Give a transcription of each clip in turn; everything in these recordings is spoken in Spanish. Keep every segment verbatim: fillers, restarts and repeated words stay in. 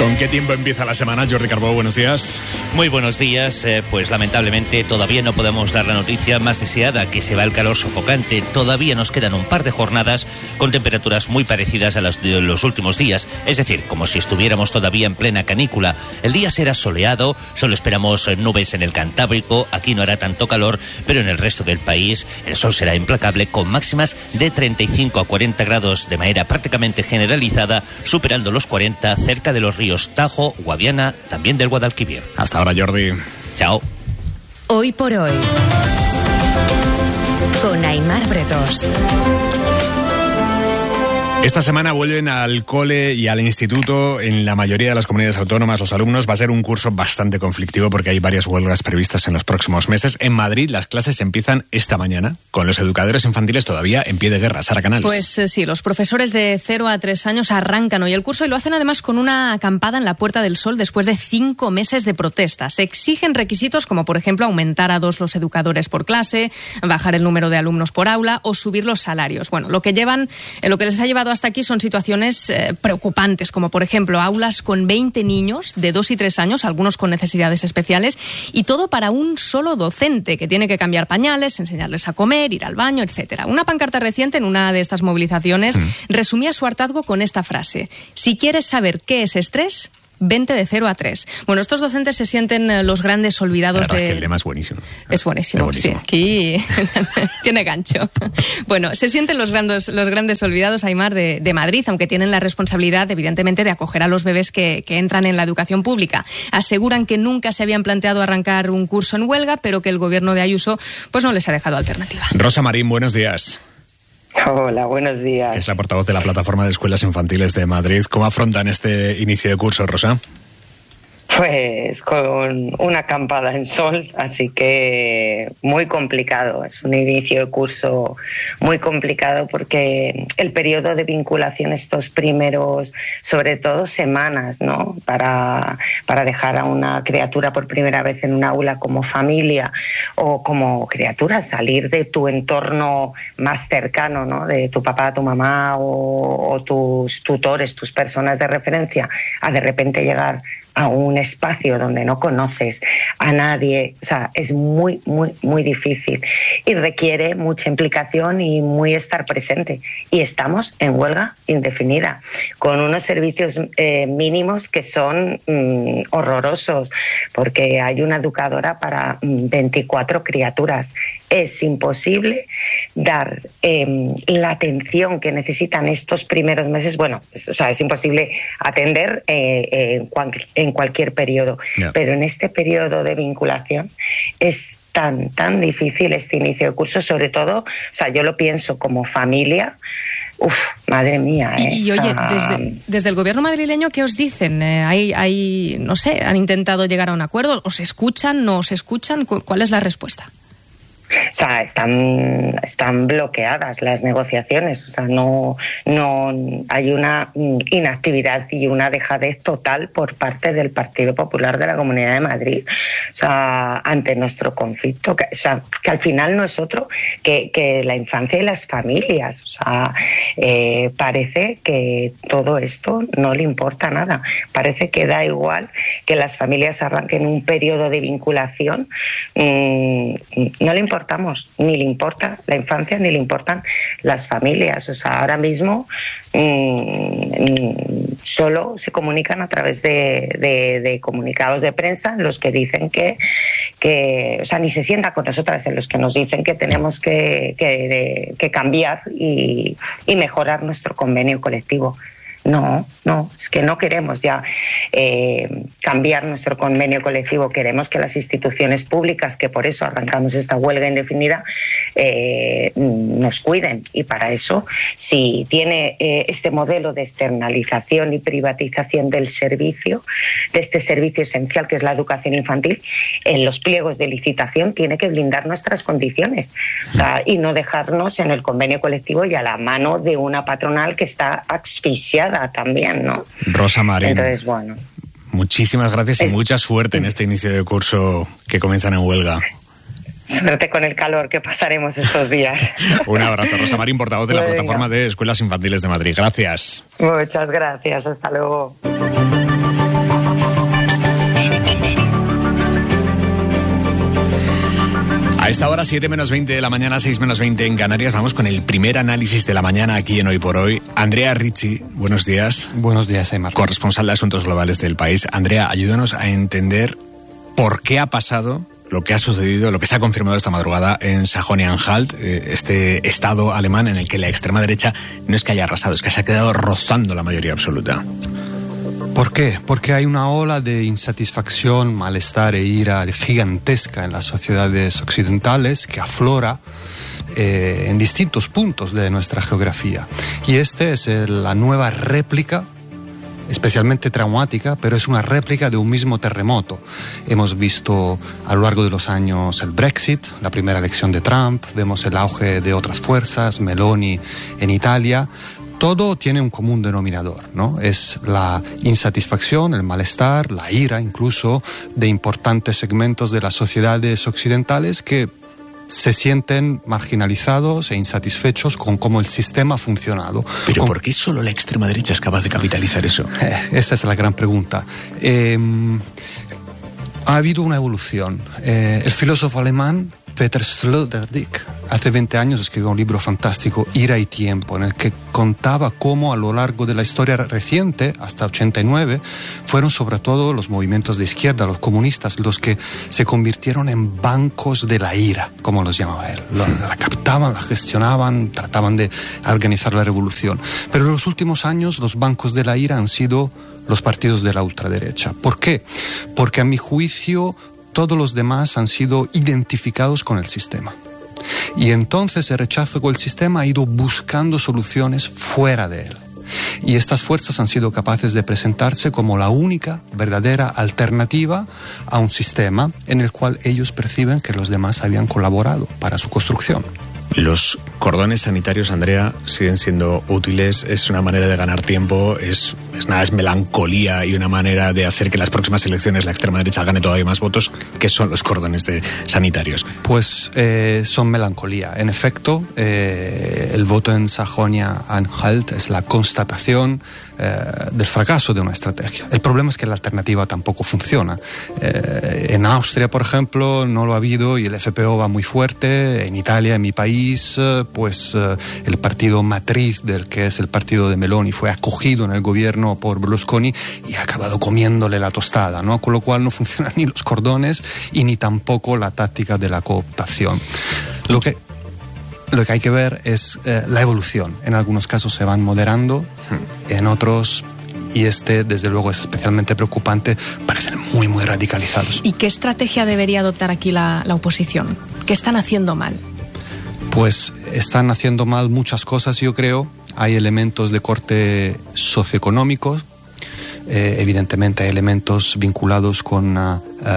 ¿Con qué tiempo empieza la semana? Jordi Carbó, buenos días. Muy buenos días. Eh, pues lamentablemente todavía no podemos dar la noticia más deseada, que se va el calor sofocante. Todavía nos quedan un par de jornadas con temperaturas muy parecidas a las de los últimos días. Es decir, como si estuviéramos todavía en plena canícula. El día será soleado, solo esperamos nubes en el Cantábrico. Aquí no hará tanto calor, pero en el resto del país el sol será implacable, con máximas de treinta y cinco a cuarenta grados de manera prácticamente generalizada, superando los cuarenta cerca de los ríos Tajo, Guadiana, también del Guadalquivir. Hasta ahora, Jordi. Chao. Hoy por hoy, con Aimar Bretos. Esta semana vuelven al cole y al instituto en la mayoría de las comunidades autónomas los alumnos. Va a ser un curso bastante conflictivo porque hay varias huelgas previstas en los próximos meses. En Madrid las clases empiezan esta mañana, con los educadores infantiles todavía en pie de guerra. Sara Canals. Pues eh, sí, los profesores de cero a tres años arrancan hoy el curso y lo hacen además con una acampada en la Puerta del Sol después de cinco meses de protestas. Se exigen requisitos como, por ejemplo, aumentar a dos los educadores por clase, bajar el número de alumnos por aula o subir los salarios. Bueno, lo que llevan, eh, lo que les ha llevado hasta aquí son situaciones eh, preocupantes, como por ejemplo aulas con veinte niños de dos y tres años, algunos con necesidades especiales, y todo para un solo docente que tiene que cambiar pañales, enseñarles a comer, ir al baño, etcétera. Una pancarta reciente en una de estas movilizaciones mm. resumía su hartazgo con esta frase: si quieres saber qué es estrés, vente de cero a tres. Bueno, estos docentes se sienten los grandes olvidados de... Es que el lema es buenísimo. Es buenísimo, es buenísimo. Sí. Aquí tiene gancho. Bueno, se sienten los grandes, los grandes olvidados, Aimar, de, de Madrid, aunque tienen la responsabilidad, evidentemente, de acoger a los bebés que, que entran en la educación pública. Aseguran que nunca se habían planteado arrancar un curso en huelga, pero que el gobierno de Ayuso pues no les ha dejado alternativa. Rosa Marín, buenos días. Hola, buenos días. Es la portavoz de la Plataforma de Escuelas Infantiles de Madrid. ¿Cómo afrontan este inicio de curso, Rosa? Pues con una acampada en sol, así que muy complicado. Es un inicio de curso muy complicado porque el periodo de vinculación, estos primeros, sobre todo semanas, ¿no? Para, para dejar a una criatura por primera vez en un aula como familia o como criatura, salir de tu entorno más cercano, ¿no? De tu papá, tu mamá o, o tus tutores, tus personas de referencia, a de repente llegar a un espacio donde no conoces a nadie. O sea, es muy, muy, muy difícil y requiere mucha implicación y muy estar presente. Y estamos en huelga indefinida, con unos servicios eh, mínimos que son mm, horrorosos, porque hay una educadora para mm, veinticuatro criaturas. Es imposible dar eh, la atención que necesitan estos primeros meses. Bueno, es, o sea, es imposible atender eh, eh, en, cual, en cualquier periodo, yeah. pero en este periodo de vinculación es tan, tan difícil este inicio de curso, sobre todo, o sea, yo lo pienso como familia. Uf, madre mía. ¿eh? Y, y oye, o sea... desde, desde el gobierno madrileño, ¿qué os dicen? Eh, hay, hay, no sé, ¿han intentado llegar a un acuerdo? ¿Os escuchan? ¿No os escuchan? ¿Cuál es la respuesta? O sea, están, están bloqueadas las negociaciones, o sea, no, no hay una inactividad y una dejadez total por parte del Partido Popular de la Comunidad de Madrid, o sea, ante nuestro conflicto, que, o sea, que al final no es otro que, que la infancia y las familias, o sea, eh, parece que todo esto no le importa nada, parece que da igual que las familias arranquen un periodo de vinculación, mmm, no le importa. Ni le importa la infancia ni le importan las familias. O sea, ahora mismo mmm, solo se comunican a través de, de, de comunicados de prensa en los que dicen que, que, o sea, ni se sienta con nosotras, en los que nos dicen que tenemos que, que, que cambiar y, y mejorar nuestro convenio colectivo. No, no, es que no queremos ya eh, cambiar nuestro convenio colectivo, queremos que las instituciones públicas, que por eso arrancamos esta huelga indefinida, eh, nos cuiden. Y para eso, si tiene eh, este modelo de externalización y privatización del servicio, de este servicio esencial que es la educación infantil, en los pliegos de licitación tiene que blindar nuestras condiciones, o sea, y no dejarnos en el convenio colectivo y a la mano de una patronal que está asfixiada también, ¿no? Rosa Marín. Entonces, bueno. Muchísimas gracias y es... mucha suerte en este inicio de curso que comienzan en huelga. Suerte con el calor que pasaremos estos días. Un abrazo, Rosa Marín, portavoz de la Venga. Plataforma de Escuelas Infantiles de Madrid. Gracias. Muchas gracias, hasta luego. esta hora, siete menos veinte de la mañana, seis menos veinte en Canarias, vamos con el primer análisis de la mañana aquí en Hoy por Hoy. Andrea Ricci, buenos días. Buenos días, Aymar. Corresponsal de Asuntos Globales del País. Andrea, ayúdanos a entender por qué ha pasado lo que ha sucedido, lo que se ha confirmado esta madrugada en Sajonia-Anhalt, este estado alemán en el que la extrema derecha no es que haya arrasado, es que se ha quedado rozando la mayoría absoluta. ¿Por qué? Porque hay una ola de insatisfacción, malestar e ira gigantesca en las sociedades occidentales que aflora eh, en distintos puntos de nuestra geografía. Y esta es el, la nueva réplica, especialmente traumática, pero es una réplica de un mismo terremoto. Hemos visto a lo largo de los años el Brexit, la primera elección de Trump, vemos el auge de otras fuerzas, Meloni en Italia. Todo tiene un común denominador, ¿no? Es la insatisfacción, el malestar, la ira incluso de importantes segmentos de las sociedades occidentales que se sienten marginalizados e insatisfechos con cómo el sistema ha funcionado. ¿Pero con... por qué solo la extrema derecha es capaz de capitalizar eso? Eh, esta es la gran pregunta. Eh, ha habido una evolución. Eh, el filósofo alemán Peter Sloterdijk hace veinte años escribió un libro fantástico, Ira y Tiempo, en el que contaba cómo a lo largo de la historia reciente, hasta ochenta y nueve, fueron sobre todo los movimientos de izquierda, los comunistas, los que se convirtieron en bancos de la ira, como los llamaba él. La, la captaban, la gestionaban, trataban de organizar la revolución. Pero en los últimos años los bancos de la ira han sido los partidos de la ultraderecha. ¿Por qué? Porque a mi juicio todos los demás han sido identificados con el sistema. Y entonces el rechazo con el sistema ha ido buscando soluciones fuera de él. Y estas fuerzas han sido capaces de presentarse como la única verdadera alternativa a un sistema en el cual ellos perciben que los demás habían colaborado para su construcción. Los cordones sanitarios, Andrea, siguen siendo útiles, es una manera de ganar tiempo, es, es nada, es melancolía y una manera de hacer que las próximas elecciones la extrema derecha gane todavía más votos. ¿Qué son los cordones de sanitarios? Pues eh, son melancolía. En efecto, eh, el voto en Sajonia-Anhalt es la constatación eh, del fracaso de una estrategia. El problema es que la alternativa tampoco funciona. Eh, en Austria, por ejemplo, no lo ha habido y el F P O va muy fuerte. En Italia, en mi país, pues el partido matriz del que es el partido de Meloni fue acogido en el gobierno por Berlusconi y ha acabado comiéndole la tostada, ¿no? Con lo cual no funcionan ni los cordones y ni tampoco la táctica de la cooptación. Lo que Lo que hay que ver es eh, la evolución. En algunos casos se van moderando, en otros, y este desde luego es especialmente preocupante, parecen muy muy radicalizados. ¿Y qué estrategia debería adoptar aquí la, la oposición? ¿Qué están haciendo mal? Pues están haciendo mal muchas cosas, yo creo. Hay elementos de corte socioeconómico, eh, evidentemente hay elementos vinculados con, uh,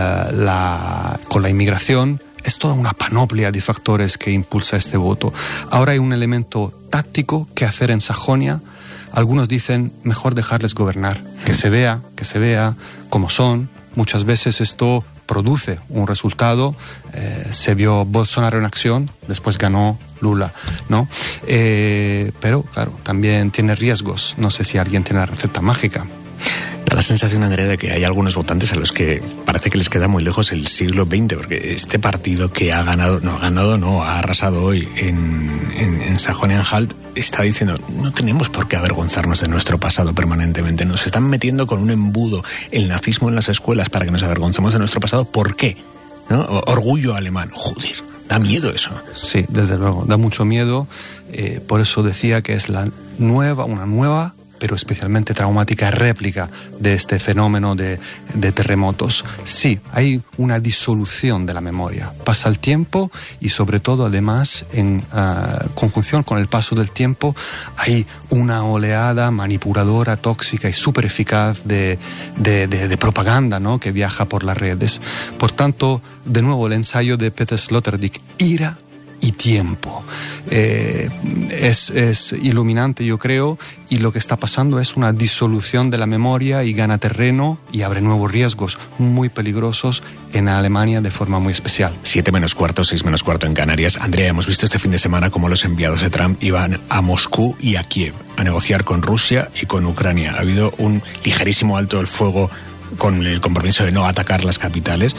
la, con la inmigración. Es toda una panoplia de factores que impulsa este voto. Ahora hay un elemento táctico que hacer en Sajonia. Algunos dicen, mejor dejarles gobernar, que se vea, que se vea cómo son. Muchas veces esto produce un resultado. Eh, se vio Bolsonaro en acción, después ganó Lula, ¿no? Eh, pero, claro, también tiene riesgos. No sé si alguien tiene la receta mágica. Da la sensación, Andrea, de que hay algunos votantes a los que parece que les queda muy lejos el siglo veinte, porque este partido que ha ganado, no ha ganado, no, ha arrasado hoy en, en, en Sajonia-Anhalt, está diciendo, no tenemos por qué avergonzarnos de nuestro pasado permanentemente. Nos están metiendo con un embudo el nazismo en las escuelas para que nos avergoncemos de nuestro pasado. ¿Por qué? ¿No? Orgullo alemán. Joder, da miedo eso. Sí, desde luego, da mucho miedo. Eh, por eso decía que es la nueva, una nueva, pero especialmente traumática réplica de este fenómeno de, de terremotos. Sí, hay una disolución de la memoria. Pasa el tiempo y sobre todo, además, en uh, conjunción con el paso del tiempo, hay una oleada manipuladora, tóxica y súper eficaz de, de, de, de propaganda, ¿no?, que viaja por las redes. Por tanto, de nuevo, el ensayo de Peter Sloterdijk, ira y tiempo. Eh, es, es iluminante, yo creo, y lo que está pasando es una disolución de la memoria y gana terreno y abre nuevos riesgos muy peligrosos en Alemania de forma muy especial. Siete menos cuarto, seis menos cuarto en Canarias. Andrea, hemos visto este fin de semana cómo los enviados de Trump iban a Moscú y a Kiev a negociar con Rusia y con Ucrania. Ha habido un ligerísimo alto el fuego con el compromiso de no atacar las capitales.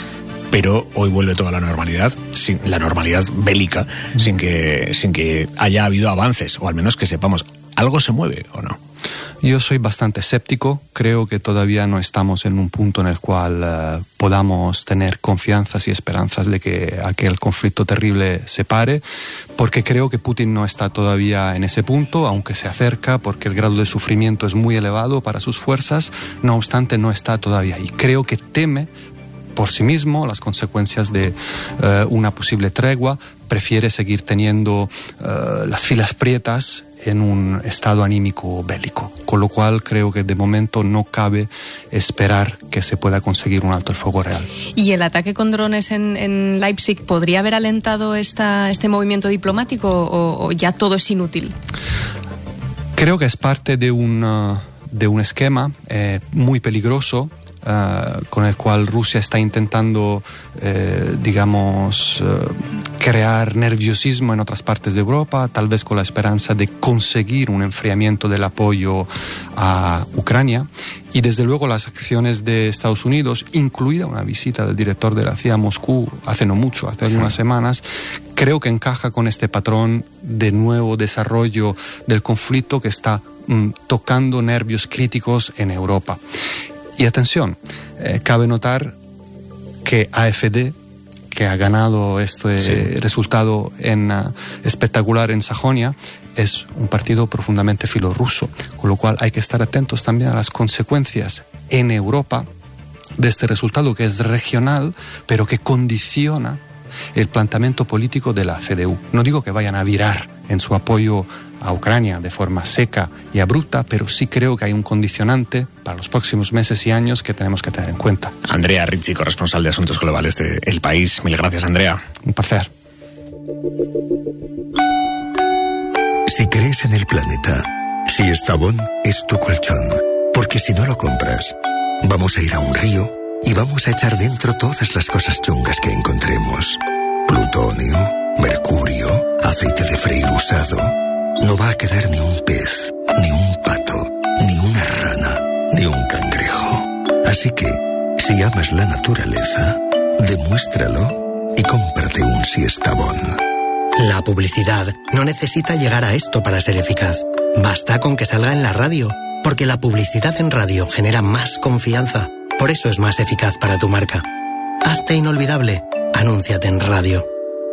pero hoy vuelve toda la normalidad, sin, la normalidad bélica, mm. sin que, sin que haya habido avances, o al menos que sepamos, ¿algo se mueve o no? Yo soy bastante escéptico, creo que todavía no estamos en un punto en el cual uh, podamos tener confianzas y esperanzas de que aquel conflicto terrible se pare, porque creo que Putin no está todavía en ese punto, aunque se acerca, porque el grado de sufrimiento es muy elevado para sus fuerzas, no obstante no está todavía ahí. Creo que teme por sí mismo las consecuencias de uh, una posible tregua, prefiere seguir teniendo uh, las filas prietas en un estado anímico bélico, con lo cual creo que de momento no cabe esperar que se pueda conseguir un alto el fuego real. ¿Y el ataque con drones en, en Leipzig podría haber alentado esta, este movimiento diplomático o, o ya todo es inútil? Creo que es parte de un, uh, de un esquema eh, muy peligroso, Uh, con el cual Rusia está intentando, eh, digamos, uh, crear nerviosismo en otras partes de Europa, tal vez con la esperanza de conseguir un enfriamiento del apoyo a Ucrania. Y desde luego las acciones de Estados Unidos, incluida una visita del director de la C I A a Moscú hace no mucho, hace algunas semanas, creo que encaja con este patrón de nuevo desarrollo del conflicto que está mm, tocando nervios críticos en Europa. Y atención, eh, cabe notar que A F D, que ha ganado este sí. resultado en, uh, espectacular en Sajonia, es un partido profundamente filorruso, con lo cual hay que estar atentos también a las consecuencias en Europa de este resultado que es regional, pero que condiciona el planteamiento político de la C D U. No digo que vayan a virar en su apoyo a Ucrania de forma seca y abrupta, pero sí creo que hay un condicionante para los próximos meses y años que tenemos que tener en cuenta. Andrea Ricci, corresponsal de Asuntos Globales de El País. Mil gracias, Andrea. Un placer. Si crees en el planeta, Siestabón es tu colchón, porque si no lo compras, vamos a ir a un río y vamos a echar dentro todas las cosas chungas que encontremos. Plutonio, mercurio, aceite de freír usado. No va a quedar ni un pez, ni un pato, ni una rana, ni un cangrejo. Así que, si amas la naturaleza, demuéstralo y cómprate un Siestabón. La publicidad no necesita llegar a esto para ser eficaz. Basta con que salga en la radio, porque la publicidad en radio genera más confianza. Por eso es más eficaz para tu marca. Hazte inolvidable. Anúnciate en radio.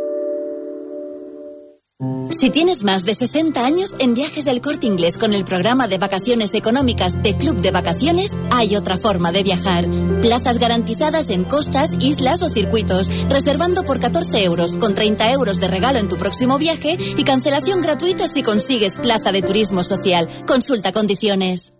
Si tienes más de sesenta años, en Viajes del Corte Inglés con el programa de vacaciones económicas de Club de Vacaciones, hay otra forma de viajar. Plazas garantizadas en costas, islas o circuitos, reservando por catorce euros, con treinta euros de regalo en tu próximo viaje y cancelación gratuita si consigues plaza de turismo social. Consulta condiciones.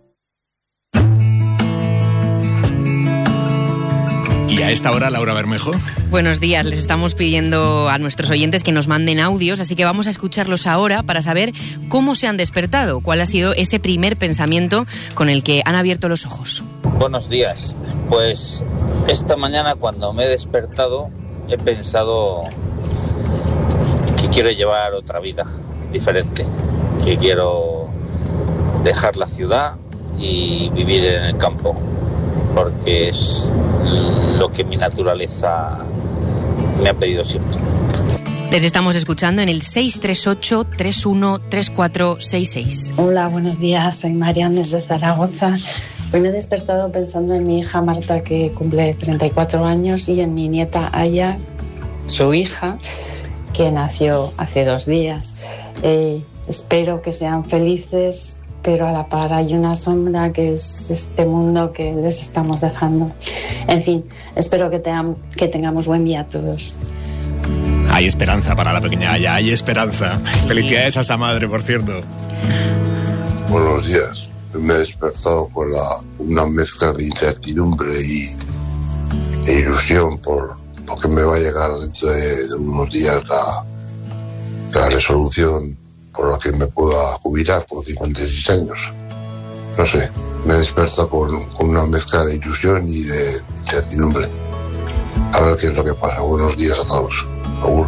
Y a esta hora, Laura Bermejo. Buenos días, les estamos pidiendo a nuestros oyentes que nos manden audios, así que vamos a escucharlos ahora para saber cómo se han despertado, cuál ha sido ese primer pensamiento con el que han abierto los ojos. Buenos días, pues esta mañana cuando me he despertado he pensado que quiero llevar otra vida diferente, que quiero dejar la ciudad y vivir en el campo, porque es lo que mi naturaleza me ha pedido siempre. Les estamos escuchando en el seis tres ocho, tres uno tres cuatro seis seis. Hola, buenos días, soy Marian desde Zaragoza. Hoy me he despertado pensando en mi hija Marta, que cumple treinta y cuatro años, y en mi nieta Aya, su hija, que nació hace dos días. Eh, espero que sean felices, pero a la par hay una sombra que es este mundo que les estamos dejando. En fin, espero que, te que tengamos buen día a todos. Hay esperanza para la pequeña Aya, hay esperanza. Felicidades a esa madre, por cierto. Buenos días. Me he despertado con la, una mezcla de incertidumbre y, e ilusión por, porque me va a llegar dentro de, de unos días la, la resolución por la que me pueda jubilar por cincuenta y seis años. No sé, me he despertado con, con una mezcla de ilusión y de, de incertidumbre. A ver qué es lo que pasa. Buenos días a todos. Raúl.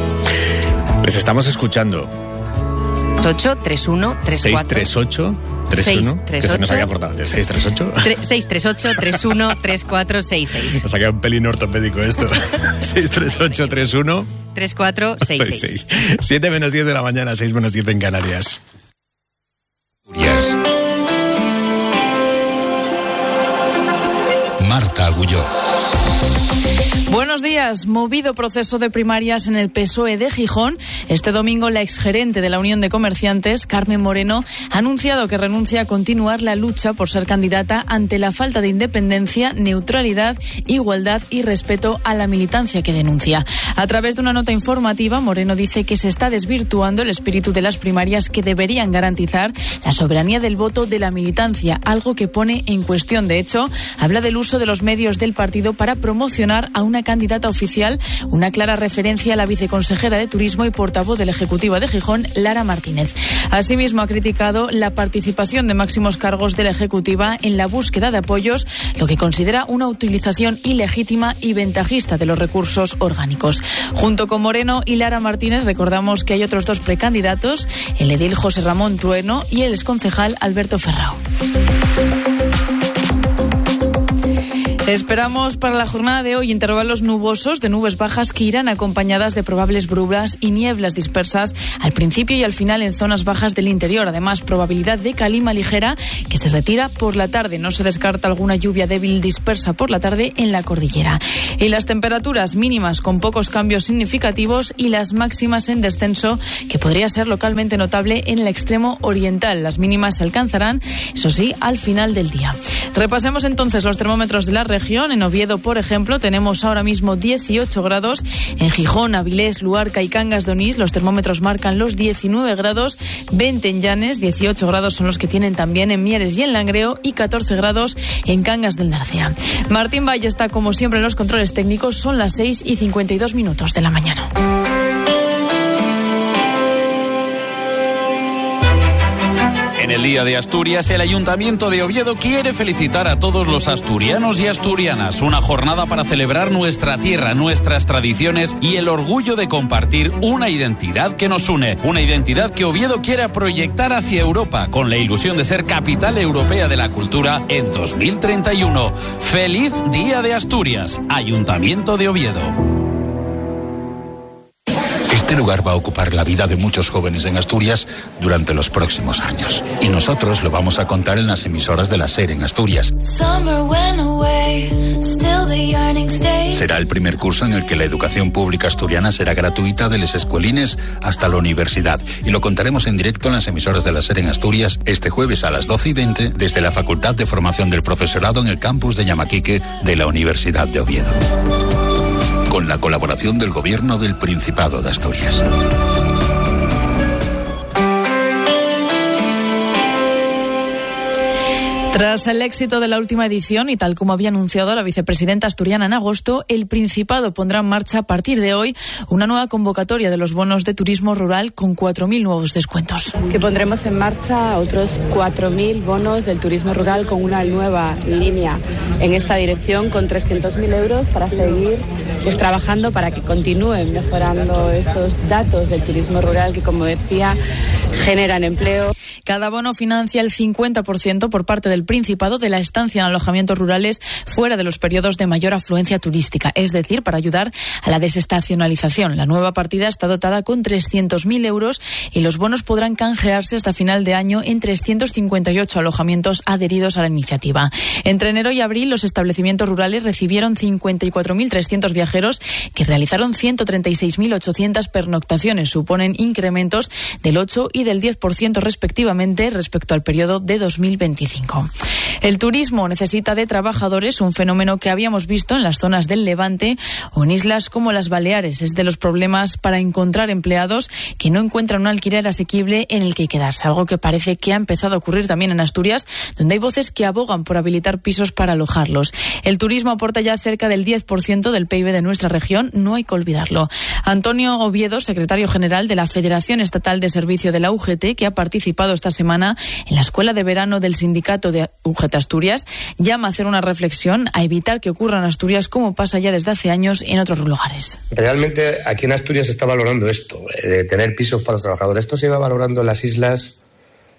Les estamos escuchando. ocho tres uno tres cuatro seis tres ocho, tres uno, que se nos había cortado. seis tres ocho. seis tres ocho, tres uno, tres cuatro seis seis. Nos ha quedado un pelín ortopédico esto. seis tres ocho, tres uno, tres cuatro seis seis. siete menos diez de la mañana, seis menos diez en Canarias. Yes. Marta Agulló. Buenos días. Movido proceso de primarias en el P S O E de Gijón. Este domingo la exgerente de la Unión de Comerciantes, Carmen Moreno, ha anunciado que renuncia a continuar la lucha por ser candidata ante la falta de independencia, neutralidad, igualdad y respeto a la militancia que denuncia. A través de una nota informativa, Moreno dice que se está desvirtuando el espíritu de las primarias que deberían garantizar la soberanía del voto de la militancia, algo que pone en cuestión. De hecho, habla del uso de los medios del partido para promocionar a una candidata oficial, una clara referencia a la viceconsejera de Turismo y portavoz del Ejecutivo de Gijón, Lara Martínez. Asimismo, ha criticado la participación de máximos cargos de la Ejecutiva en la búsqueda de apoyos, lo que considera una utilización ilegítima y ventajista de los recursos orgánicos. Junto con Moreno y Lara Martínez, recordamos que hay otros dos precandidatos, el edil José Ramón Trueno y el exconcejal Alberto Ferrao. Esperamos para la jornada de hoy intervalos nubosos de nubes bajas que irán acompañadas de probables brumas y nieblas dispersas al principio y al final en zonas bajas del interior. Además, probabilidad de calima ligera que se retira por la tarde. No se descarta alguna lluvia débil dispersa por la tarde en la cordillera. Y las temperaturas mínimas con pocos cambios significativos y las máximas en descenso, que podría ser localmente notable en el extremo oriental. Las mínimas se alcanzarán, eso sí, al final del día. Repasemos entonces los termómetros de la región. En Oviedo, por ejemplo, tenemos ahora mismo dieciocho grados. En Gijón, Avilés, Luarca y Cangas de Onís, los termómetros marcan los diecinueve grados. veinte en Llanes, dieciocho grados son los que tienen también en Mieres y en Langreo y catorce grados en Cangas del Narcea. Martín Valle está como siempre en los controles técnicos. Son las seis y cincuenta y dos minutos de la mañana. En el Día de Asturias, el Ayuntamiento de Oviedo quiere felicitar a todos los asturianos y asturianas. Una jornada para celebrar nuestra tierra, nuestras tradiciones y el orgullo de compartir una identidad que nos une. Una identidad que Oviedo quiere proyectar hacia Europa, con la ilusión de ser capital europea de la cultura en dos mil treinta y uno. ¡Feliz Día de Asturias! Ayuntamiento de Oviedo. Este lugar va a ocupar la vida de muchos jóvenes en Asturias durante los próximos años. Y nosotros lo vamos a contar en las emisoras de la SER en Asturias. Será el primer curso en el que la educación pública asturiana será gratuita de les escuelines hasta la universidad. Y lo contaremos en directo en las emisoras de la SER en Asturias este jueves a las doce y veinte desde la Facultad de Formación del Profesorado en el campus de Llamaquique de la Universidad de Oviedo. Con la colaboración del Gobierno del Principado de Asturias. Tras el éxito de la última edición y tal como había anunciado la vicepresidenta asturiana en agosto, el Principado pondrá en marcha a partir de hoy una nueva convocatoria de los bonos de turismo rural con cuatro mil nuevos descuentos. Que pondremos en marcha otros cuatro mil bonos del turismo rural con una nueva línea en esta dirección con trescientos mil euros para seguir pues, trabajando para que continúen mejorando esos datos del turismo rural que, como decía, generan empleo. Cada bono financia el cincuenta por ciento por parte del Principado de la estancia en alojamientos rurales fuera de los periodos de mayor afluencia turística, es decir, para ayudar a la desestacionalización. La nueva partida está dotada con trescientos mil euros y los bonos podrán canjearse hasta final de año en trescientos cincuenta y ocho alojamientos adheridos a la iniciativa. Entre enero y abril, los establecimientos rurales recibieron cincuenta y cuatro mil trescientos viajeros que realizaron ciento treinta y seis mil ochocientas pernoctaciones. Suponen incrementos del ocho y del diez por ciento respectivamente respecto al periodo de dos mil veinticinco. El turismo necesita de trabajadores, un fenómeno que habíamos visto en las zonas del Levante o en islas como las Baleares. Es de los problemas para encontrar empleados que no encuentran un alquiler asequible en el que quedarse, algo que parece que ha empezado a ocurrir también en Asturias, donde hay voces que abogan por habilitar pisos para alojarlos. El turismo aporta ya cerca del diez por ciento del P I B de nuestra región, no hay que olvidarlo. Antonio Oviedo, secretario general de la Federación Estatal de Servicio de la U G T, que ha participado esta semana en la Escuela de Verano del Sindicato de U G T Asturias, llama a hacer una reflexión, a evitar que ocurra en Asturias como pasa ya desde hace años en otros lugares. Realmente aquí en Asturias se está valorando esto, de tener pisos para los trabajadores. Esto se iba valorando en las islas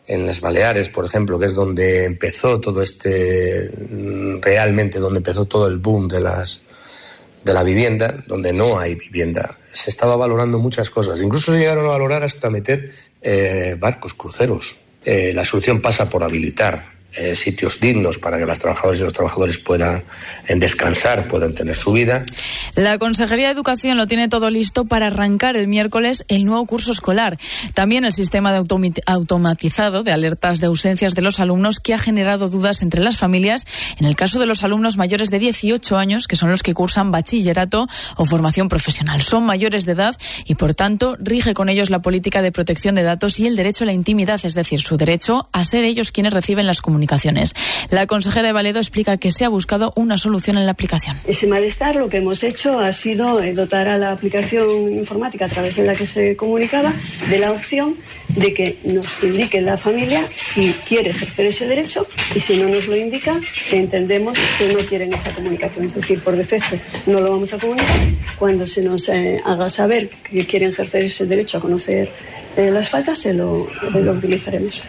en las Baleares, por ejemplo, que es donde empezó todo este, realmente donde empezó todo el boom de las de la vivienda, donde no hay vivienda. Se estaba valorando muchas cosas. Incluso se llegaron a valorar hasta meter eh, barcos, cruceros. Eh, la solución pasa por habilitar Eh, sitios dignos para que las trabajadoras y los trabajadores puedan en descansar, puedan tener su vida. La Consejería de Educación lo tiene todo listo para arrancar el miércoles el nuevo curso escolar. También el sistema de automatizado de alertas de ausencias de los alumnos, que ha generado dudas entre las familias en el caso de los alumnos mayores de dieciocho años, que son los que cursan bachillerato o formación profesional. Son mayores de edad y, por tanto, rige con ellos la política de protección de datos y el derecho a la intimidad, es decir, su derecho a ser ellos quienes reciben las comunicaciones. La consejera de Valedo explica que se ha buscado una solución en la aplicación. Ese malestar, lo que hemos hecho ha sido dotar a la aplicación informática a través de la que se comunicaba de la opción de que nos indique la familia si quiere ejercer ese derecho, y si no nos lo indica, entendemos que no quieren esa comunicación. Es decir, por defecto no lo vamos a comunicar. Cuando se nos eh, haga saber que quieren ejercer ese derecho a conocer eh, las faltas, se lo, lo utilizaremos.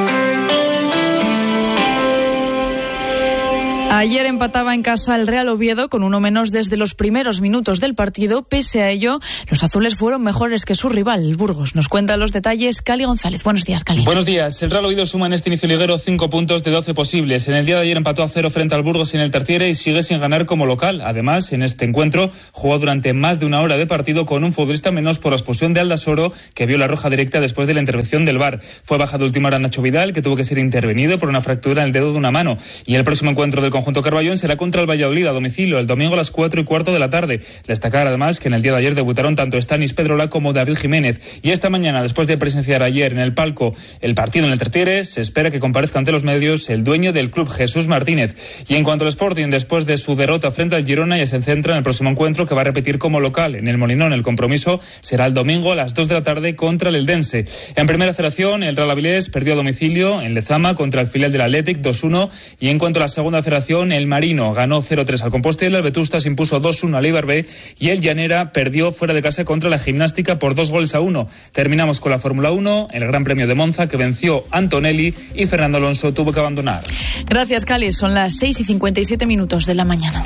Ayer empataba en casa el Real Oviedo con uno menos desde los primeros minutos del partido. Pese a ello, los azules fueron mejores que su rival, el Burgos. Nos cuenta los detalles Cali González. Buenos días, Cali. Buenos días. El Real Oviedo suma en este inicio liguero cinco puntos de doce posibles. En el día de ayer empató a cero frente al Burgos en el Tertiere y sigue sin ganar como local. Además, en este encuentro jugó durante más de una hora de partido con un futbolista menos por la expulsión de Aldasoro, que vio la roja directa después de la intervención del V A R. Fue baja de última hora Nacho Vidal, que tuvo que ser intervenido por una fractura en el dedo de una mano. Y el próximo encuentro del conjunto Carballón será contra el Valladolid a domicilio el domingo a las cuatro y cuarto de la tarde. Destacar además que en el día de ayer debutaron tanto Stanis Pedrola como David Jiménez. Y esta mañana, después de presenciar ayer en el palco el partido en el Tertiere, se espera que comparezca ante los medios el dueño del club, Jesús Martínez. Y en cuanto al Sporting, después de su derrota frente al Girona, ya se centra en el próximo encuentro, que va a repetir como local en el Molinón. El compromiso será el domingo a las dos de la tarde contra el Eldense. En primera federación, el Real Avilés perdió a domicilio en Lezama contra el filial del Athletic dos uno. Y en cuanto a la segunda federación, el Marino ganó cero tres al Compostela, el Vetusta se impuso dos uno al Eibar B y el Llanera perdió fuera de casa contra la Gimnástica por dos goles a uno. Terminamos con la Fórmula uno, el Gran Premio de Monza, que venció Antonelli y Fernando Alonso tuvo que abandonar. Gracias, Cali. Son las seis y cincuenta y siete minutos de la mañana.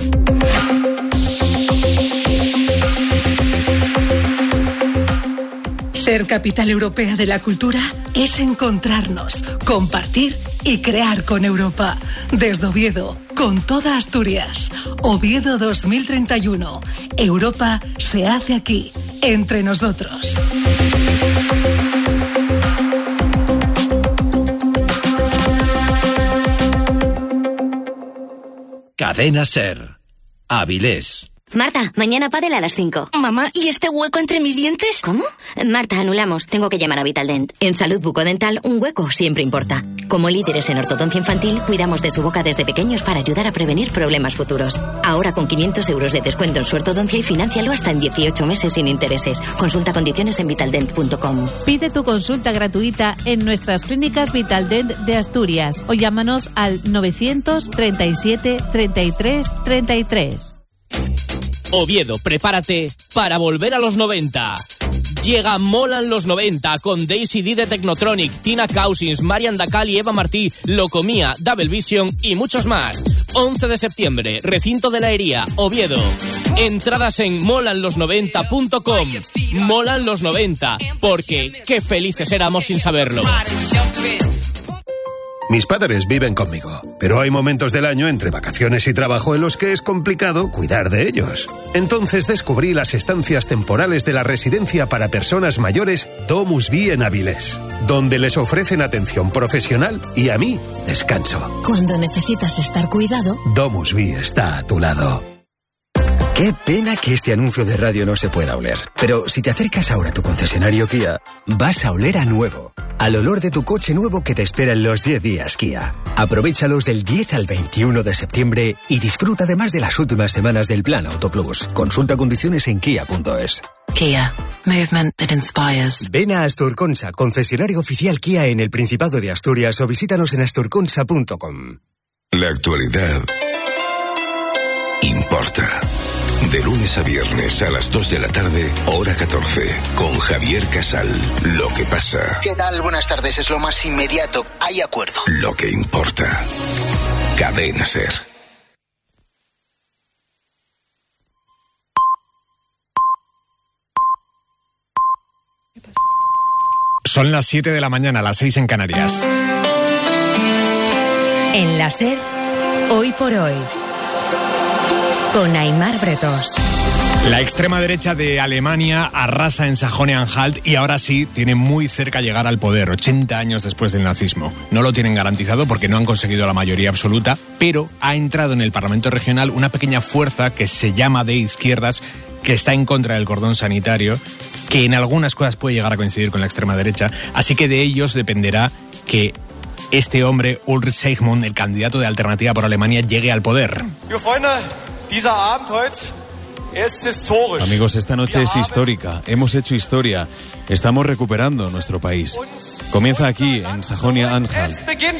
Ser capital europea de la cultura es encontrarnos, compartir y crear con Europa. Desde Oviedo, con toda Asturias. Oviedo dos mil treinta y uno. Europa se hace aquí, entre nosotros. Cadena SER. Avilés. Marta, mañana pádel a las cinco. Mamá, ¿y este hueco entre mis dientes? ¿Cómo? Marta, anulamos. Tengo que llamar a Vitaldent. En salud bucodental, un hueco siempre importa. Como líderes en ortodoncia infantil, cuidamos de su boca desde pequeños para ayudar a prevenir problemas futuros. Ahora con quinientos euros de descuento en su ortodoncia y financialo hasta en dieciocho meses sin intereses. Consulta condiciones en vitaldent punto com. Pide tu consulta gratuita en nuestras clínicas Vitaldent de Asturias o llámanos al novecientos treinta y siete treinta y tres treinta y tres. Oviedo, prepárate para volver a los noventa. Llega Molan los noventa con Daisy D de Technotronic, Tina Cousins, Marian Dacal y Eva Martí, Locomía, Double Vision y muchos más. once de septiembre, Recinto de la Hería, Oviedo. Entradas en molan los noventa punto com. Molan los noventa, porque qué felices éramos sin saberlo. Mis padres viven conmigo, pero hay momentos del año entre vacaciones y trabajo en los que es complicado cuidar de ellos. Entonces descubrí las estancias temporales de la residencia para personas mayores Domus Vi en Avilés, donde les ofrecen atención profesional y a mí descanso. Cuando necesitas estar cuidado, Domus Vi está a tu lado. Qué pena que este anuncio de radio no se pueda oler. Pero si te acercas ahora a tu concesionario Kia, vas a oler a nuevo. Al olor de tu coche nuevo que te espera en los diez días Kia. Aprovéchalos del diez al veintiuno de septiembre y disfruta además de las últimas semanas del Plan Auto Plus. Consulta condiciones en kia punto es. Kia. Movement that inspires. Ven a Asturconsa, concesionario oficial Kia en el Principado de Asturias, o visítanos en asturconsa punto com. La actualidad importa. De lunes a viernes a las dos de la tarde, hora catorce, con Javier Casal. Lo que pasa. ¿Qué tal? Buenas tardes. Es lo más inmediato. Hay acuerdo. Lo que importa. Cadena SER. Son las siete de la mañana, las seis en Canarias. En la SER, hoy por hoy, con Aimar Bretos. La extrema derecha de Alemania arrasa en Sajonia-Anhalt y ahora sí tiene muy cerca llegar al poder, ochenta años después del nazismo. No lo tienen garantizado porque no han conseguido la mayoría absoluta, pero ha entrado en el Parlamento regional una pequeña fuerza que se llama de izquierdas, que está en contra del cordón sanitario, que en algunas cosas puede llegar a coincidir con la extrema derecha, así que de ellos dependerá que este hombre, Ulrich Eichmann, el candidato de Alternativa por Alemania, llegue al poder. Amigos, esta noche es histórica. Hemos hecho historia. Estamos recuperando nuestro país. Comienza aquí, en Sajonia-Anhalt.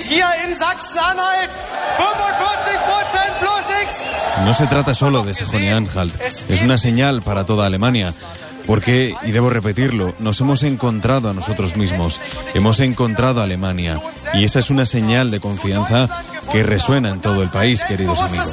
No se trata solo de Sajonia-Anhalt. Es una señal para toda Alemania. Porque, y debo repetirlo, nos hemos encontrado a nosotros mismos. Hemos encontrado a Alemania. Y esa es una señal de confianza que resuena en todo el país, queridos amigos.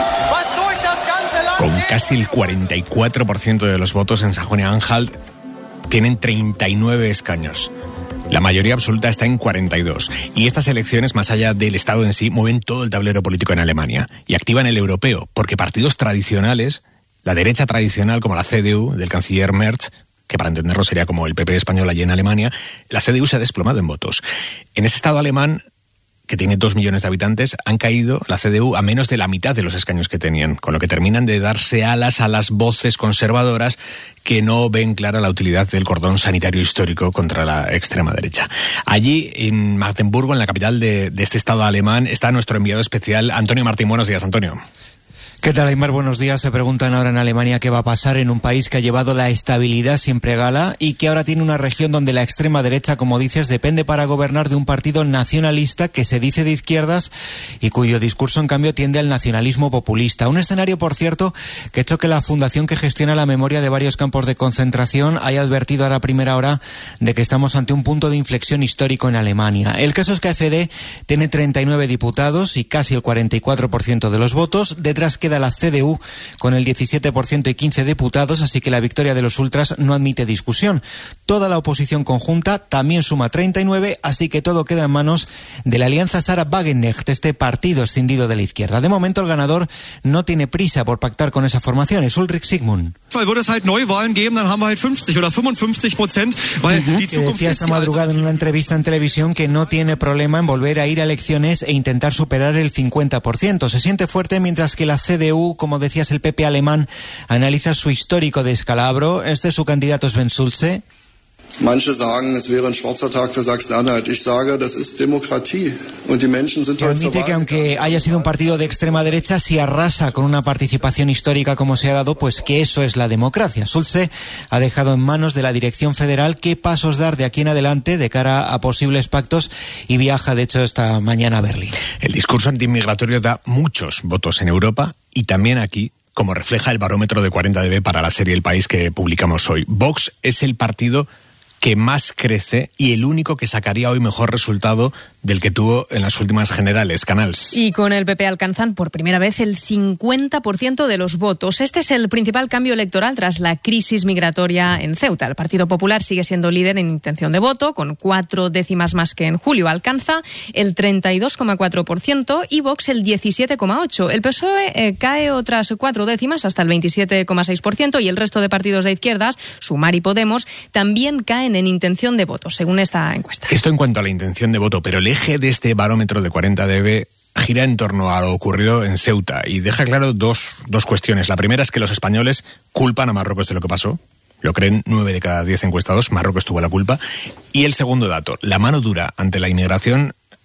Con casi el cuarenta y cuatro por ciento de los votos en Sajonia-Anhalt, tienen treinta y nueve escaños. La mayoría absoluta está en cuarenta y dos. Y estas elecciones, más allá del Estado en sí, mueven todo el tablero político en Alemania. Y activan el europeo, porque partidos tradicionales, la derecha tradicional como la C D U, del canciller Merz, que para entenderlo sería como el P P español allí en Alemania, la C D U se ha desplomado en votos. En ese Estado alemán, que tiene dos millones de habitantes, han caído la C D U a menos de la mitad de los escaños que tenían, con lo que terminan de darse alas a las voces conservadoras que no ven clara la utilidad del cordón sanitario histórico contra la extrema derecha. Allí, en Magdeburgo, en la capital de, de este Estado alemán, está nuestro enviado especial, Antonio Martín. Buenos días, Antonio. ¿Qué tal, Aimar? Buenos días. Se preguntan ahora en Alemania qué va a pasar en un país que ha llevado la estabilidad siempre gala y que ahora tiene una región donde la extrema derecha, como dices, depende para gobernar de un partido nacionalista que se dice de izquierdas y cuyo discurso, en cambio, tiende al nacionalismo populista. Un escenario, por cierto, que ha hecho que la fundación que gestiona la memoria de varios campos de concentración haya advertido ahora a primera hora de que estamos ante un punto de inflexión histórico en Alemania. El caso es que A F D tiene treinta y nueve diputados y casi el cuarenta y cuatro por ciento de los votos. Detrás queda la C D U con el diecisiete por ciento y quince diputados, así que la victoria de los ultras no admite discusión. Toda la oposición conjunta también suma treinta y nueve, así que todo queda en manos de la alianza Sarah Wagenknecht, este partido escindido de la izquierda. De momento el ganador no tiene prisa por pactar con esa formación, es Ulrich Eichmann. Decía esta madrugada en una entrevista en televisión que no tiene problema en volver a ir a elecciones e intentar superar el cincuenta por ciento. Se siente fuerte mientras que la C D U, como decías, el P P alemán, analiza su histórico descalabro. Este es su candidato, Sven Schulze. Manche sagen, es wäre ein schwarzer Tag für Sachsen-Anhalt. Ich sage, das ist Demokratie. Und die Menschen sind heute admite que aunque haya sido un partido de extrema derecha, si arrasa con una participación histórica como se ha dado, pues que eso es la democracia. Schulze ha dejado en manos de la dirección federal qué pasos dar de aquí en adelante de cara a posibles pactos y viaja, de hecho, esta mañana a Berlín. El discurso antiinmigratorio da muchos votos en Europa y también aquí, como refleja el barómetro de cuarenta D B para la serie El País que publicamos hoy. Vox es el partido que más crece y el único que sacaría hoy mejor resultado del que tuvo en las últimas generales, Canals. Y con el P P alcanzan por primera vez el cincuenta por ciento de los votos. Este es el principal cambio electoral tras la crisis migratoria en Ceuta. El Partido Popular sigue siendo líder en intención de voto, con cuatro décimas más que en julio. Alcanza el treinta y dos coma cuatro por ciento y Vox el diecisiete coma ocho por ciento. El P S O E eh, cae otras cuatro décimas hasta el veintisiete coma seis por ciento y el resto de partidos de izquierdas, Sumar y Podemos, también caen en intención de voto, según esta encuesta. Esto en cuanto a la intención de voto, pero el eje de este barómetro de cuarenta D B gira en torno a lo ocurrido en Ceuta y deja claro dos, dos cuestiones. La primera es que los españoles culpan a Marruecos de lo que pasó. Lo creen nueve de cada diez encuestados. Marruecos tuvo la culpa. Y el segundo dato, la mano dura ante la inmigración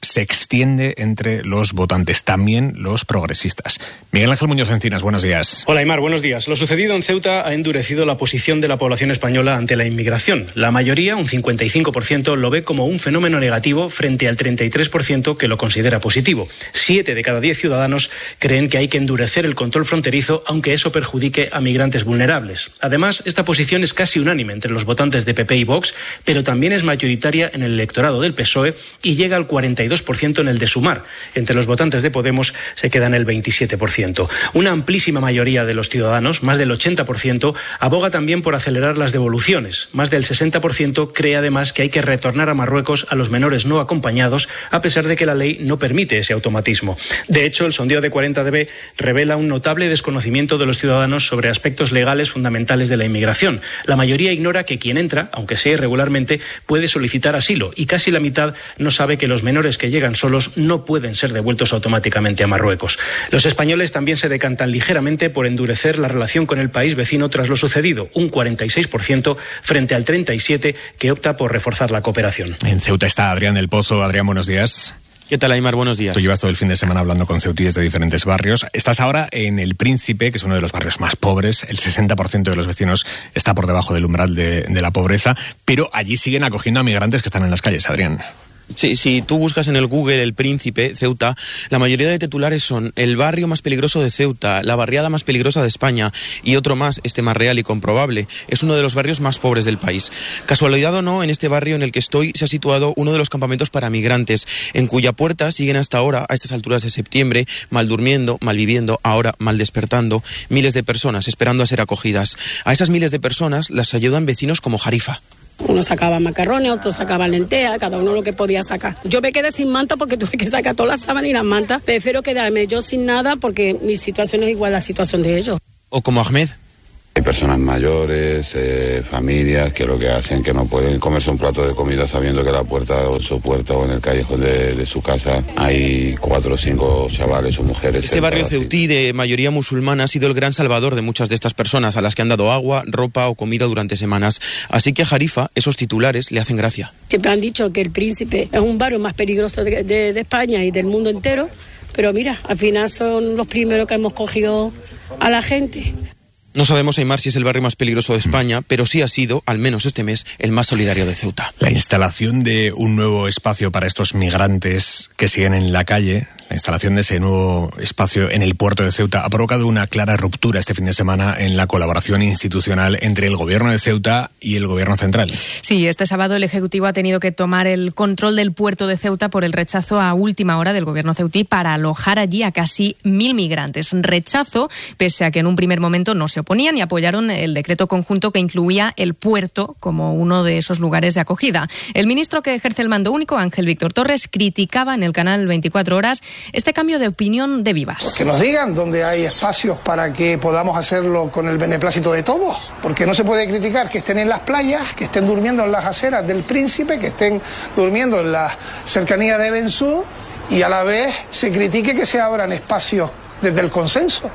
se extiende entre los votantes, también los progresistas. Miguel Ángel Muñoz Encinas, buenos días. Hola, Aymar, buenos días. Lo sucedido en Ceuta ha endurecido la posición de la población española ante la inmigración. La mayoría, un cincuenta y cinco por ciento, lo ve como un fenómeno negativo frente al treinta y tres por ciento que lo considera positivo. Siete de cada diez ciudadanos creen que hay que endurecer el control fronterizo, aunque eso perjudique a migrantes vulnerables. Además, esta posición es casi unánime entre los votantes de P P y Vox, pero también es mayoritaria en el electorado del P S O E y llega al cuarenta y dos por ciento en el de Sumar. Entre los votantes de Podemos se queda en el veintisiete por ciento. Una amplísima mayoría de los ciudadanos, más del ochenta por ciento, aboga también por acelerar las devoluciones. Más del sesenta por ciento cree además que hay que retornar a Marruecos a los menores no acompañados, a pesar de que la ley no permite ese automatismo. De hecho, el sondeo de cuarenta D B revela un notable desconocimiento de los ciudadanos sobre aspectos legales fundamentales de la inmigración. La mayoría ignora que quien entra, aunque sea irregularmente, puede solicitar asilo, y casi la mitad no sabe que los menores que llegan solos no pueden ser devueltos automáticamente a Marruecos. Los españoles también se decantan ligeramente por endurecer la relación con el país vecino tras lo sucedido, un cuarenta y seis por ciento frente al treinta y siete por ciento que opta por reforzar la cooperación. En Ceuta está Adrián del Pozo. Adrián, buenos días. ¿Qué tal, Aymar? Buenos días. Tú llevas todo el fin de semana hablando con ceutíes de diferentes barrios. Estás ahora en El Príncipe, que es uno de los barrios más pobres. El sesenta por ciento de los vecinos está por debajo del umbral de, de la pobreza, pero allí siguen acogiendo a migrantes que están en las calles, Adrián. Sí, si tú buscas en el Google El Príncipe, Ceuta, la mayoría de titulares son el barrio más peligroso de Ceuta, la barriada más peligrosa de España y otro más, este más real y comprobable. Es uno de los barrios más pobres del país. Casualidad o no, en este barrio en el que estoy se ha situado uno de los campamentos para migrantes, en cuya puerta siguen hasta ahora, a estas alturas de septiembre, mal durmiendo, mal viviendo, ahora mal despertando, miles de personas esperando a ser acogidas. A esas miles de personas las ayudan vecinos como Jarifa. Uno sacaba macarrones, otro sacaba lentejas, cada uno lo que podía sacar. Yo me quedé sin manta porque tuve que sacar todas las sábanas y las mantas. Prefiero quedarme yo sin nada porque mi situación es igual a la situación de ellos. O como Ahmed. Hay personas mayores, eh, familias que lo que hacen que no pueden comerse un plato de comida sabiendo que a la puerta o en su puerta o en el callejón de, de su casa hay cuatro o cinco chavales o mujeres. Este barrio ceutí de mayoría musulmana ha sido el gran salvador de muchas de estas personas a las que han dado agua, ropa o comida durante semanas. Así que a Jarifa esos titulares le hacen gracia. Siempre han dicho que El Príncipe es un barrio más peligroso de, de, de España y del mundo entero, pero mira, al final son los primeros que hemos cogido a la gente. No sabemos, Aymar, si es el barrio más peligroso de España, pero sí ha sido, al menos este mes, el más solidario de Ceuta. La instalación de un nuevo espacio para estos migrantes que siguen en la calle, la instalación de ese nuevo espacio en el puerto de Ceuta, ha provocado una clara ruptura este fin de semana en la colaboración institucional entre el gobierno de Ceuta y el gobierno central. Sí, este sábado el Ejecutivo ha tenido que tomar el control del puerto de Ceuta por el rechazo a última hora del gobierno ceutí para alojar allí a casi mil migrantes. Rechazo, pese a que en un primer momento no se oponían y apoyaron el decreto conjunto que incluía el puerto como uno de esos lugares de acogida. El ministro que ejerce el mando único, Ángel Víctor Torres, criticaba en el canal veinticuatro horas este cambio de opinión de Vivas. Que nos digan dónde hay espacios para que podamos hacerlo con el beneplácito de todos, porque no se puede criticar que estén en las playas, que estén durmiendo en las aceras del Príncipe, que estén durmiendo en la cercanía de Bensú y a la vez se critique que se abran espacios desde el consenso.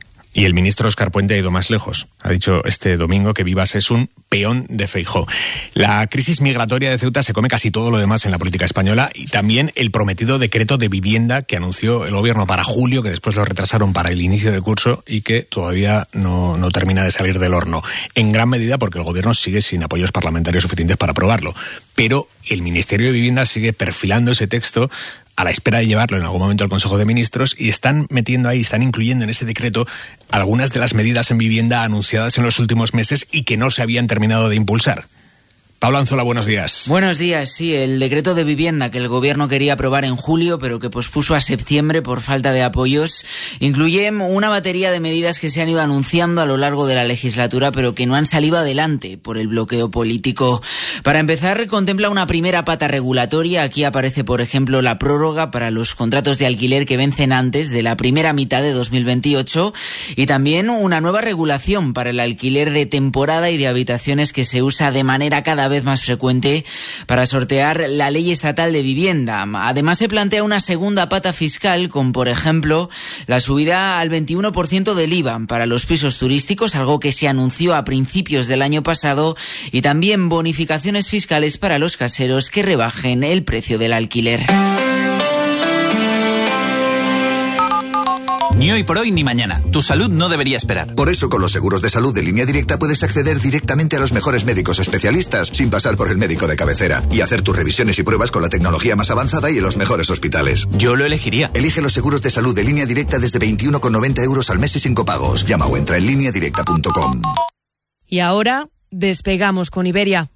Y el ministro Óscar Puente ha ido más lejos. Ha dicho este domingo que Vivas es un peón de Feijóo. La crisis migratoria de Ceuta se come casi todo lo demás en la política española y también el prometido decreto de vivienda que anunció el gobierno para julio, que después lo retrasaron para el inicio de curso y que todavía no, no termina de salir del horno. En gran medida porque el gobierno sigue sin apoyos parlamentarios suficientes para aprobarlo. Pero el Ministerio de Vivienda sigue perfilando ese texto a la espera de llevarlo en algún momento al Consejo de Ministros y están metiendo ahí, están incluyendo en ese decreto algunas de las medidas en vivienda anunciadas en los últimos meses y que no se habían terminado de impulsar. Pablo Anzola, buenos días. Buenos días, sí, el decreto de vivienda que el gobierno quería aprobar en julio, pero que pospuso a septiembre por falta de apoyos, incluye una batería de medidas que se han ido anunciando a lo largo de la legislatura, pero que no han salido adelante por el bloqueo político. Para empezar, contempla una primera pata regulatoria. Aquí aparece, por ejemplo, la prórroga para los contratos de alquiler que vencen antes de la primera mitad de dos mil veintiocho y también una nueva regulación para el alquiler de temporada y de habitaciones que se usa de manera cada vez más frecuente para sortear la ley estatal de vivienda. Además, se plantea una segunda pata fiscal con, por ejemplo, la subida al veintiuno por ciento del I V A para los pisos turísticos, algo que se anunció a principios del año pasado, y también bonificaciones fiscales para los caseros que rebajen el precio del alquiler. Ni hoy por hoy ni mañana. Tu salud no debería esperar. Por eso, con los seguros de salud de Línea Directa puedes acceder directamente a los mejores médicos especialistas sin pasar por el médico de cabecera y hacer tus revisiones y pruebas con la tecnología más avanzada y en los mejores hospitales. Yo lo elegiría. Elige los seguros de salud de Línea Directa desde veintiuno con noventa euros al mes y sin copagos. Llama o entra en línea directa punto com. Y ahora despegamos con Iberia.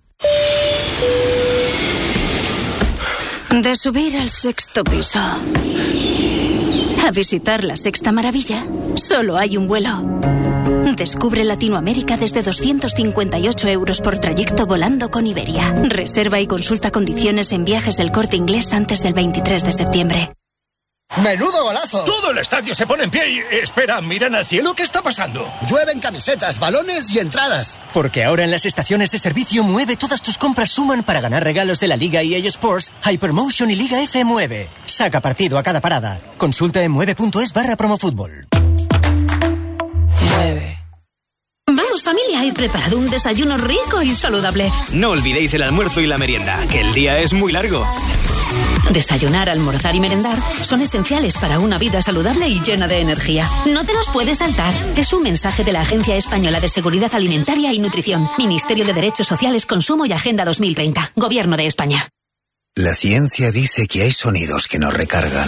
De subir al sexto piso a visitar la sexta maravilla, solo hay un vuelo. Descubre Latinoamérica desde doscientos cincuenta y ocho euros por trayecto volando con Iberia. Reserva y consulta condiciones en Viajes del Corte Inglés antes del veintitrés de septiembre. ¡Menudo golazo! Todo el estadio se pone en pie y... Espera, miran al cielo, ¿qué está pasando? Llueven camisetas, balones y entradas. Porque ahora en las estaciones de servicio Mueve todas tus compras suman para ganar regalos de la Liga E A Sports, Hypermotion y Liga F Mueve. Saca partido a cada parada. Consulta en mueve punto es barra promofútbol. Mueve. Vamos familia, he preparado un desayuno rico y saludable. No olvidéis el almuerzo y la merienda, que el día es muy largo. Desayunar, almorzar y merendar son esenciales para una vida saludable y llena de energía. No te los puedes saltar. Es un mensaje de la Agencia Española de Seguridad Alimentaria y Nutrición, Ministerio de Derechos Sociales, Consumo y Agenda dos mil treinta, Gobierno de España. La ciencia dice que hay sonidos que nos recargan.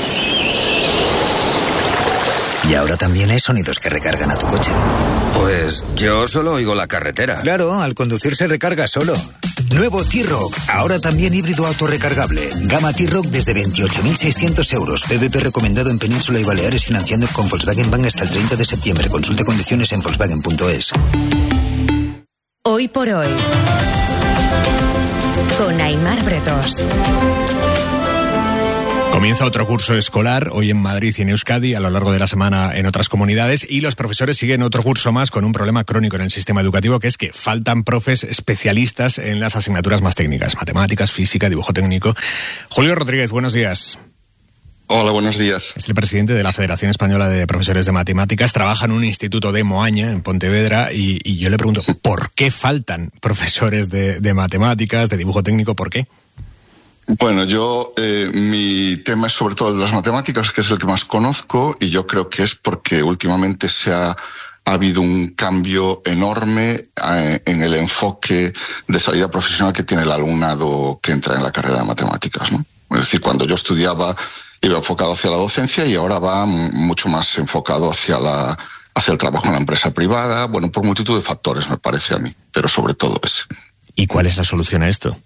Y ahora también hay sonidos que recargan a tu coche. Pues yo solo oigo la carretera. Claro, al conducir se recarga solo. Nuevo T-Rock, ahora también híbrido autorrecargable. Gama T-Rock desde veintiocho mil seiscientos euros. P V P recomendado en Península y Baleares, financiando con Volkswagen Bank hasta el treinta de septiembre. Consulte condiciones en volkswagen punto es. Hoy por hoy, con Aimar Bretos. Comienza otro curso escolar, hoy en Madrid y en Euskadi, a lo largo de la semana en otras comunidades, y los profesores siguen otro curso más con un problema crónico en el sistema educativo, que es que faltan profes especialistas en las asignaturas más técnicas, matemáticas, física, dibujo técnico. Julio Rodríguez, buenos días. Hola, buenos días. Es el presidente de la Federación Española de Profesores de Matemáticas, trabaja en un instituto de Moaña, en Pontevedra, y, y yo le pregunto, ¿por qué faltan profesores de, de matemáticas, de dibujo técnico? ¿Por qué? Bueno, yo, eh, mi tema es sobre todo de las matemáticas, que es el que más conozco, y yo creo que es porque últimamente se ha, ha habido un cambio enorme eh, en el enfoque de salida profesional que tiene el alumnado que entra en la carrera de matemáticas, ¿no? Es decir, cuando yo estudiaba iba enfocado hacia la docencia y ahora va mucho más enfocado hacia la, hacia el trabajo en la empresa privada, bueno, por multitud de factores, me parece a mí, pero sobre todo ese. ¿Y cuál es la solución a esto?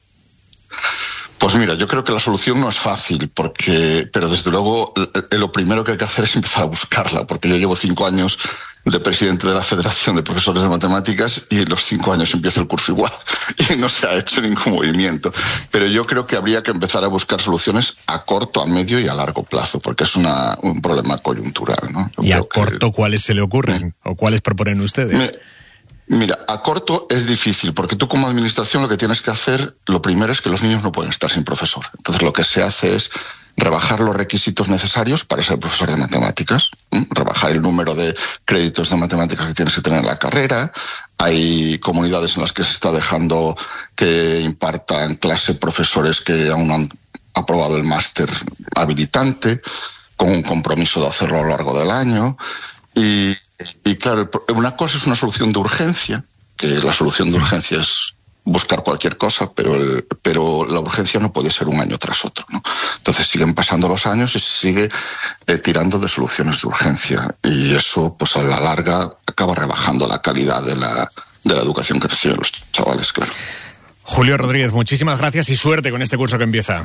Pues mira, yo creo que la solución no es fácil, porque, pero desde luego lo primero que hay que hacer es empezar a buscarla, porque yo llevo cinco años de presidente de la Federación de Profesores de Matemáticas y en los cinco años empieza el curso igual y no se ha hecho ningún movimiento. Pero yo creo que habría que empezar a buscar soluciones a corto, a medio y a largo plazo, porque es una, un problema coyuntural, ¿no? Yo ¿Y a corto que... cuáles se le ocurren? ¿Sí? ¿O cuáles proponen ustedes? Me... Mira, a corto es difícil, porque tú como administración lo que tienes que hacer, lo primero es que los niños no pueden estar sin profesor. Entonces lo que se hace es rebajar los requisitos necesarios para ser profesor de matemáticas, ¿eh? Rebajar el número de créditos de matemáticas que tienes que tener en la carrera. Hay comunidades en las que se está dejando que impartan clase profesores que aún no han aprobado el máster habilitante, con un compromiso de hacerlo a lo largo del año. Y Y claro, una cosa es una solución de urgencia, que la solución de urgencia es buscar cualquier cosa, pero el, pero la urgencia no puede ser un año tras otro, ¿no? Entonces siguen pasando los años y se sigue eh, tirando de soluciones de urgencia, y eso pues a la larga acaba rebajando la calidad de la, de la educación que reciben los chavales, claro. Julio Rodríguez, muchísimas gracias y suerte con este curso que empieza.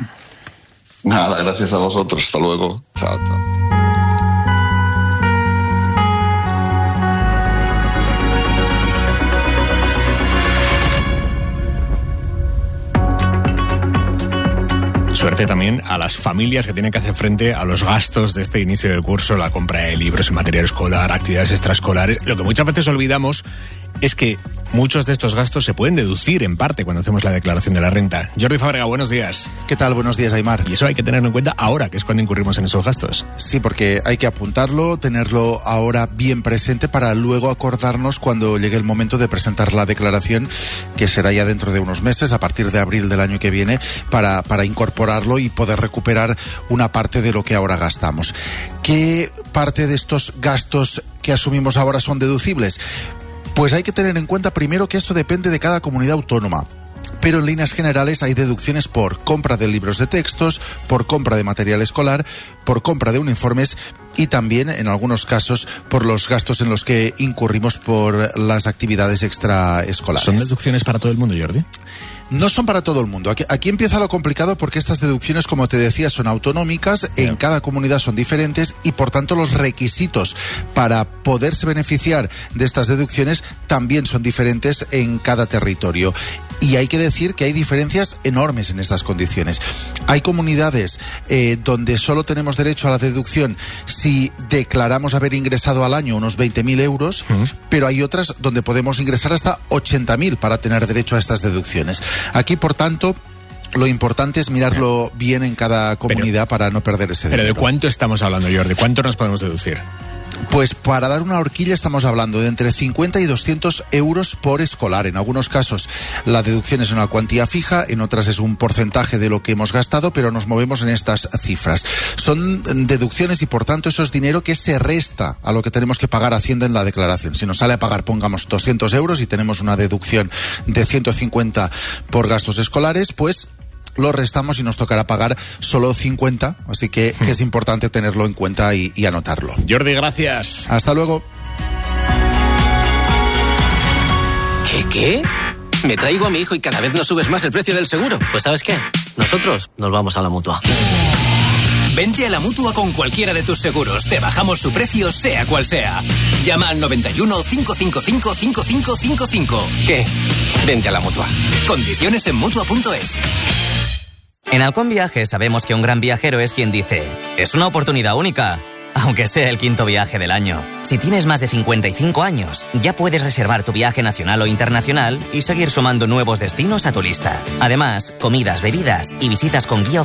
Nada, gracias a vosotros, hasta luego. Chao, chao. Suerte también a las familias que tienen que hacer frente a los gastos de este inicio del curso, la compra de libros y material escolar, actividades extraescolares. Lo que muchas veces olvidamos es que muchos de estos gastos se pueden deducir en parte cuando hacemos la declaración de la renta. Jordi Fábrega, buenos días. ¿Qué tal? Buenos días, Aimar. Y eso hay que tenerlo en cuenta ahora, que es cuando incurrimos en esos gastos. Sí, porque hay que apuntarlo, tenerlo ahora bien presente para luego acordarnos cuando llegue el momento de presentar la declaración, que será ya dentro de unos meses, a partir de abril del año que viene, para, para incorporarlo y poder recuperar una parte de lo que ahora gastamos. ¿Qué parte de estos gastos que asumimos ahora son deducibles? Pues hay que tener en cuenta primero que esto depende de cada comunidad autónoma. Pero en líneas generales hay deducciones por compra de libros de textos, por compra de material escolar, por compra de uniformes y también, en algunos casos, por los gastos en los que incurrimos por las actividades extraescolares. ¿Son deducciones para todo el mundo, Jordi? No son para todo el mundo. Aquí, aquí empieza lo complicado porque estas deducciones, como te decía, son autonómicas, yeah. En cada comunidad son diferentes y por tanto los requisitos para poderse beneficiar de estas deducciones también son diferentes en cada territorio. Y hay que decir que hay diferencias enormes en estas condiciones. Hay comunidades eh, donde solo tenemos derecho a la deducción si declaramos haber ingresado al año unos veinte mil euros, uh-huh. Pero hay otras donde podemos ingresar hasta ochenta mil para tener derecho a estas deducciones. Aquí, por tanto, lo importante es mirarlo bien en cada comunidad pero, para no perder ese dinero. ¿Pero de cuánto estamos hablando, Jordi? ¿Cuánto nos podemos deducir? Pues para dar una horquilla estamos hablando de entre cincuenta y doscientos euros por escolar. En algunos casos la deducción es una cuantía fija, en otras es un porcentaje de lo que hemos gastado, pero nos movemos en estas cifras. Son deducciones y por tanto eso es dinero que se resta a lo que tenemos que pagar a Hacienda en la declaración. Si nos sale a pagar, pongamos doscientos euros y tenemos una deducción de ciento cincuenta por gastos escolares, pues lo restamos y nos tocará pagar solo cincuenta, así que, que es importante tenerlo en cuenta y, y anotarlo. Jordi, gracias. Hasta luego. ¿Qué, qué? Me traigo a mi hijo y cada vez nos subes más el precio del seguro. Pues ¿sabes qué? Nosotros nos vamos a la Mutua. Vente a la Mutua con cualquiera de tus seguros. Te bajamos su precio, sea cual sea. Llama al noventa y uno, cinco cinco cinco, cinco cinco cinco cinco. ¿Qué? Vente a la Mutua. Condiciones en Mutua punto es. En Halcón Viajes sabemos que un gran viajero es quien dice: es una oportunidad única, aunque sea el quinto viaje del año. Si tienes más de cincuenta y cinco años, ya puedes reservar tu viaje nacional o internacional y seguir sumando nuevos destinos a tu lista. Además, comidas, bebidas y visitas con guía